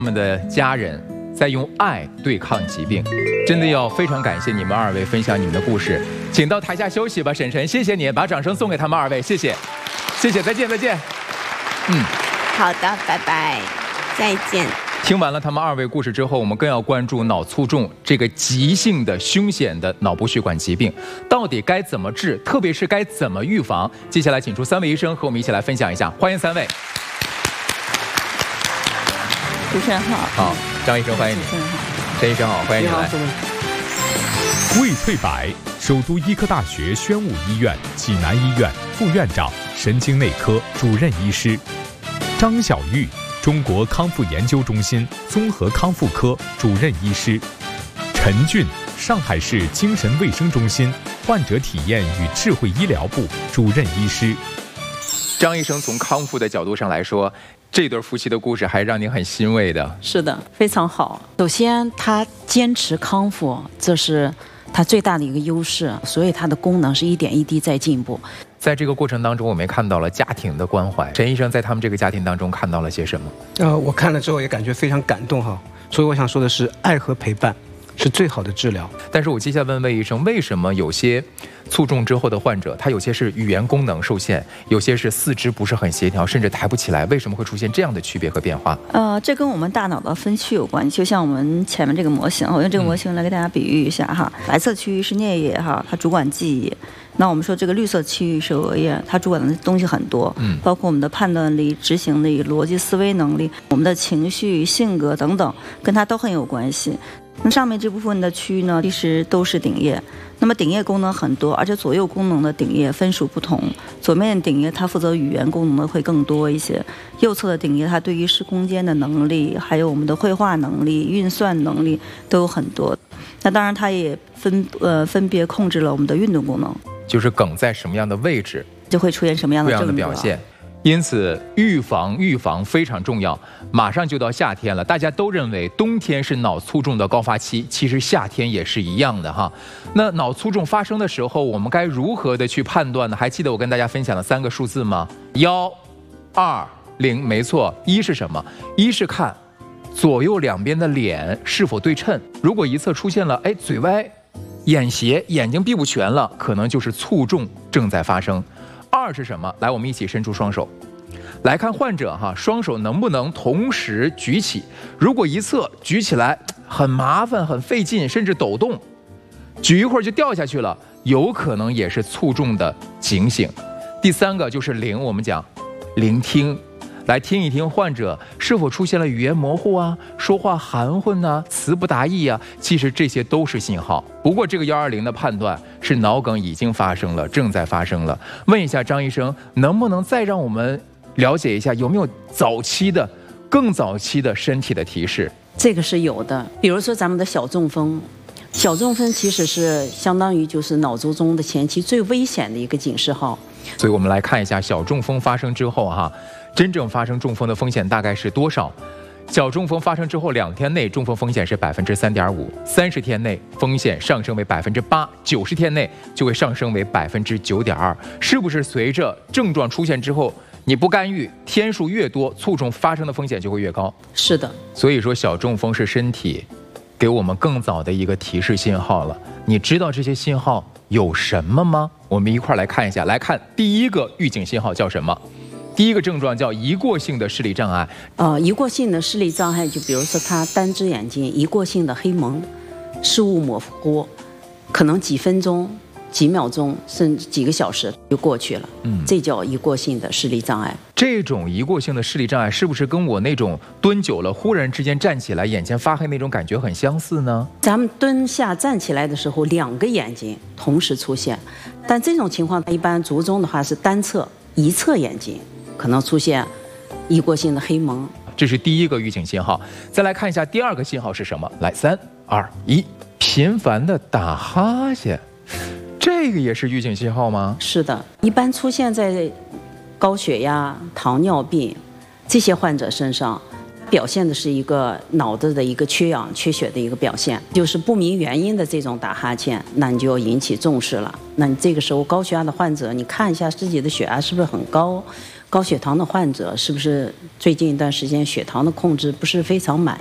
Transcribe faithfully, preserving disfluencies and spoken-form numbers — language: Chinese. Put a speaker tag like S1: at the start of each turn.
S1: 我们的家人在用爱对抗疾病，真的要非常感谢你们二位分享你们的故事。请到台下休息吧，婶婶，谢谢你，把掌声送给他们二位，谢谢，谢谢，再见，再见。嗯，
S2: 好的，拜拜，再见。
S1: 听完了他们二位故事之后，我们更要关注脑卒中这个急性的、凶险的脑部血管疾病，到底该怎么治，特别是该怎么预防。接下来请出三位医生和我们一起来分享一下，欢迎三位。
S2: 主持人好。
S1: 好，张医生欢迎你。
S2: 主持人好。
S1: 陈医生好，欢迎你来。
S3: 魏翠白，首都医科大学宣武医院济南医院副院长、神经内科主任医师；张小玉，中国康复研究中心综合康复科主任医师；陈俊，上海市精神卫生中心患者体验与智慧医疗部主任医师。
S1: 张医生从康复的角度上来说，这对夫妻的故事还让您很欣慰的。
S4: 是的，非常好。首先，他坚持康复，这是他最大的一个优势，所以他的功能是一点一滴在进步。
S1: 在这个过程当中，我们也看到了家庭的关怀。陈医生在他们这个家庭当中看到了些什么？
S5: 呃，我看了之后也感觉非常感动哈。所以我想说的是，爱和陪伴是最好的治疗。
S1: 但是我接下来问魏医生，为什么有些卒中之后的患者，他有些是语言功能受限，有些是四肢不是很协调，甚至抬不起来，为什么会出现这样的区别和变化？
S2: 呃，这跟我们大脑的分区有关系。就像我们前面这个模型，我用这个模型来给大家比喻一下哈。白色区域是颞叶哈，它主管记忆。那我们说这个绿色区域是额叶，它主管的东西很多，嗯，包括我们的判断力、执行力、逻辑思维能力、我们的情绪、性格等等，跟它都很有关系。那上面这部分的区域呢，其实都是顶叶。那么顶叶功能很多，而且左右功能的顶叶分属不同。左面顶叶它负责语言功能的会更多一些，右侧的顶叶它对于视空间的能力，还有我们的绘画能力、运算能力都有很多。那当然它也分呃分别控制了我们的运动功能，
S1: 就是梗在什么样的位置，
S2: 就会出现什么样的症状
S1: 表现。因此，预防预防非常重要。马上就到夏天了，大家都认为冬天是脑卒中的高发期，其实夏天也是一样的哈。那脑卒中发生的时候，我们该如何的去判断呢？还记得我跟大家分享的三个数字吗？幺、二、零，没错。一是什么？一是看左右两边的脸是否对称，如果一侧出现了哎嘴歪、眼斜、眼睛闭不全了，可能就是卒中正在发生。二是什么？来，我们一起伸出双手，来看患者哈，双手能不能同时举起？如果一侧举起来很麻烦、很费劲，甚至抖动，举一会儿就掉下去了，有可能也是卒中的警醒。第三个就是零，我们讲聆听。来听一听患者是否出现了语言模糊啊，说话含混啊，词不达意啊，其实这些都是信号。不过这个幺二零的判断是脑梗已经发生了，正在发生了。问一下张医生，能不能再让我们了解一下有没有早期的、更早期的身体的提示？
S4: 这个是有的，比如说咱们的小中风。小中风其实是相当于就是脑卒中的前期最危险的一个警示号。
S1: 所以我们来看一下小中风发生之后哈，真正发生中风的风险大概是多少？小中风发生之后两天内中风风险是百分之三点五，三十天内风险上升为百分之八，九十天内就会上升为百分之九点二。是不是随着症状出现之后，你不干预，天数越多，卒中发生的风险就会越高？
S4: 是的。
S1: 所以说小中风是身体给我们更早的一个提示信号了。你知道这些信号有什么吗？我们一块来看一下。来看第一个预警信号叫什么？第一个症状叫一过性的视力障碍。
S4: 呃，一过性的视力障碍，就比如说他单只眼睛一过性的黑蒙，视物模糊，可能几分钟、几秒钟甚至几个小时就过去了。嗯，这叫一过性的视力障碍。
S1: 这种一过性的视力障碍是不是跟我那种蹲久了忽然之间站起来眼前发黑那种感觉很相似呢？
S4: 咱们蹲下站起来的时候，两个眼睛同时出现，但这种情况一般卒中的话是单侧一侧眼睛可能出现一过性的黑蒙。
S1: 这是第一个预警信号。再来看一下第二个信号是什么？来，三二一，频繁的打哈欠，这个也是预警信号吗？
S4: 是的，一般出现在高血压、糖尿病这些患者身上，表现的是一个脑子的一个缺氧、缺血的一个表现，就是不明原因的这种打哈欠，那你就要引起重视了。那你这个时候高血压的患者，你看一下自己的血压是不是很高， 高血糖的患者是不是最近一段时间血糖的控制不是非常满